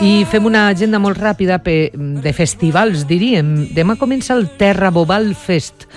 I fem una agenda molt ràpida de festivals, diríem. Demà comença el Terra Bobal Fest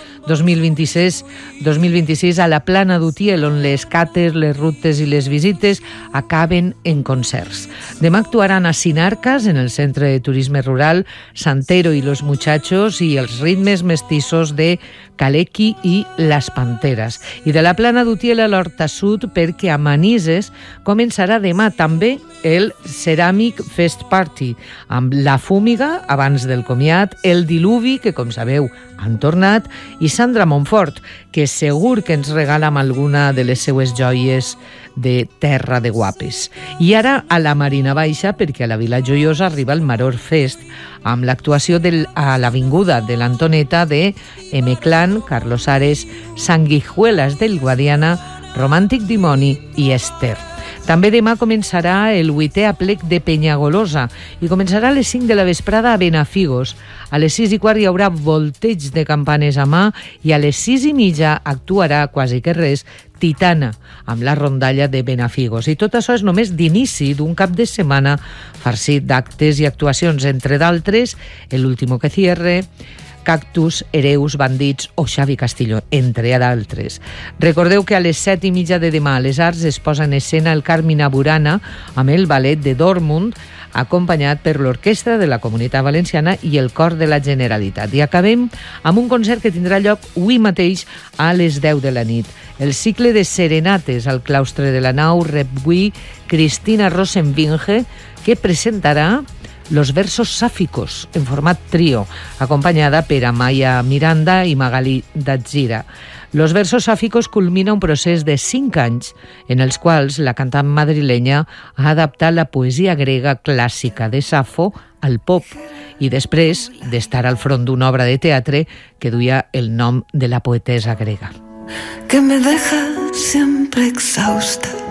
2026 a la Plana d'Utiel, on les cates, les rutes i les visites acaben en concerts. Demà actuaran a Sinarcas, en el Centre de Turisme Rural, Santero i Los Muchachos i els ritmes mestissos de Calequi i Las Panteras. I de la Plana d'Utiel a l'Horta Sud, perquè a Manises començarà demà també el Ceramic Fest Party, amb La Fúmiga, abans del comiat, El Diluvi, que com sabeu han tornat, i Sandra Montfort, que segur que ens regala amb alguna de les seues joies de Terra de Guapes. I ara a la Marina Baixa, perquè a la Vila Joiosa arriba el Maror Fest, amb l'actuació a l'Avinguda de l'Antoneta de M-Clan, Carlos Ares, Sanguijuelas del Guadiana, Romàntic Dimoni i Esther. També demà començarà el 8è aplec de Penyagolosa i començarà a les 5 de la vesprada a Benafigos. A les 6:15 hi haurà volteig de campanes a mà i a les 6:30 actuarà, quasi que res, Titana, amb la rondalla de Benafigos. I tot això és només d'inici d'un cap de setmana farcit d'actes i actuacions, entre d'altres, El Último que Cierre, Cactus, Hereus, Bandits o Xavi Castillo, entre d'altres. Recordeu que a les 7:30 de demà a les Arts es posa en escena el Carmina Burana amb el ballet de Dortmund, acompanyat per l'Orquestra de la Comunitat Valenciana i el Cor de la Generalitat. I acabem amb un concert que tindrà lloc avui mateix a les 10 de la nit. El cicle de serenates al claustre de la Nau rep avui Cristina Rosenvinge, que presentarà Los versos sáficos, en format trio, acompanyada per Amaya Miranda i Magali Datzira. Los versos sáficos culmina un procés de 5 anys en els quals la cantant madrilenya ha adaptat la poesia grega clàssica de Safo al pop i després d'estar al front d'una obra de teatre que duia el nom de la poetesa grega. Que me deja siempre exhausta